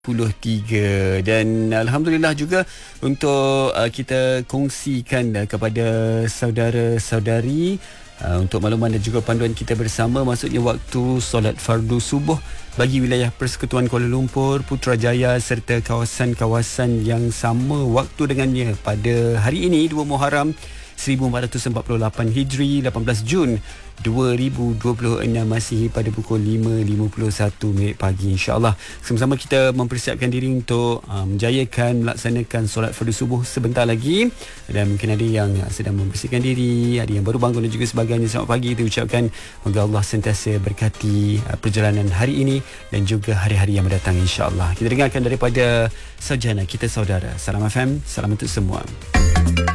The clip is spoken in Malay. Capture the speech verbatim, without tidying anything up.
Puluh tiga. Dan Alhamdulillah juga untuk uh, kita kongsikan uh, kepada saudara-saudari uh, untuk makluman dan juga panduan kita bersama, maksudnya waktu solat fardu subuh bagi wilayah Persekutuan Kuala Lumpur, Putrajaya serta kawasan-kawasan yang sama waktu dengannya pada hari ini dua Muharram seribu empat ratus empat puluh lapan Hijri, lapan belas Jun dua ribu dua puluh enam, masih pada pukul lima lima puluh satu minit pagi. InsyaAllah sama-sama kita mempersiapkan diri untuk uh, menjayakan melaksanakan solat fardu subuh sebentar lagi. Dan mungkin ada yang sedang membersihkan diri, ada yang baru bangun dan juga sebagainya. Selamat pagi kita ucapkan, moga Allah sentiasa berkati uh, perjalanan hari ini dan juga hari-hari yang mendatang, insyaAllah. Kita dengarkan daripada sarjana kita saudara Salam F M. Salam untuk semua.